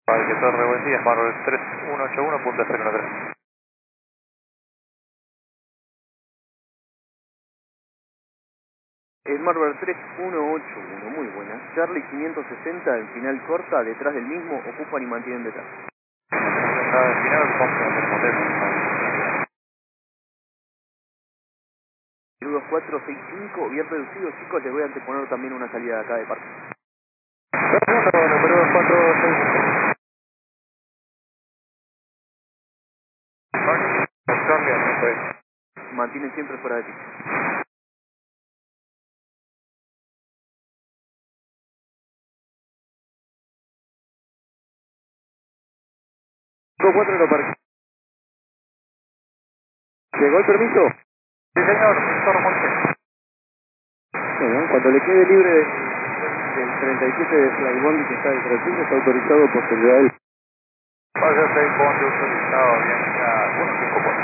Parque Torre, buen día, Marvel 3181.013. Marvel 3181, muy buena. Charlie 560, en final corta, detrás del mismo, ocupan y mantienen detrás. Al final vamos a hacer el motel. 2465, bien reducido, chicos, les voy a anteponer también una salida de acá de parque. Número 2465. Charlie, al Mantienen siempre fuera de ti. 4 lo parque. ¿Llegó el permiso? Sí, señor, Torre Monte. Bueno, cuando le quede libre del 37 de Flybondi que está dentro del piso, está autorizado por seguridad. Vaya 6 ponte autorizado, bien, ya, 154.